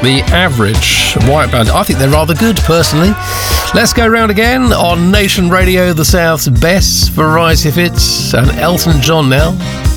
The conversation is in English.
the average white band. I think they're rather good, personally. Let's go round again on Nation Radio, the South's best variety of hits, and Elton John now.